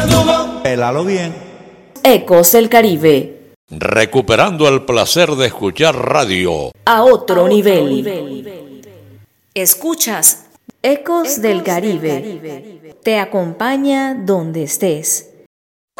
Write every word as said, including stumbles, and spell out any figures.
Pélalo bien. Ecos del Caribe. Recuperando el placer de escuchar radio. A otro, a otro nivel. nivel. Escuchas Ecos, Ecos del, Caribe. del Caribe. Te acompaña donde estés.